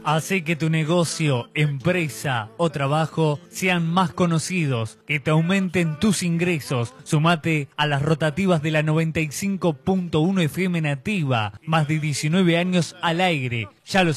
Hace que tu negocio, empresa o trabajo sean más conocidos, que te aumenten tus ingresos. Sumate a las rotativas de la 95.1 FM Nativa. Más de 19 años al aire. Ya lo